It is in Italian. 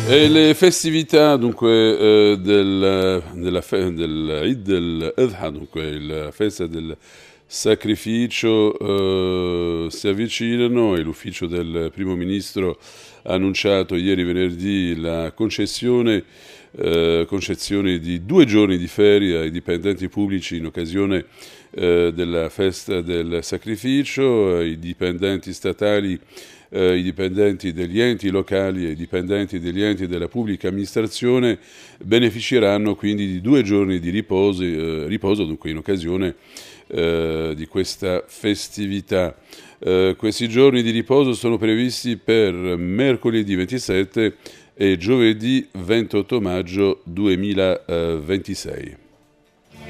E le festività dunque dell'Eid al-Adha, dunque la festa del sacrificio, si avvicinano e l'ufficio del primo ministro ha annunciato ieri venerdì la concessione di 2 giorni di ferie ai dipendenti pubblici in occasione della festa del sacrificio, ai dipendenti statali, i dipendenti degli enti locali e i dipendenti degli enti della pubblica amministrazione beneficeranno quindi di 2 giorni di riposo dunque in occasione di questa festività. Questi giorni di riposo sono previsti per mercoledì 27 e giovedì 28 maggio 2026.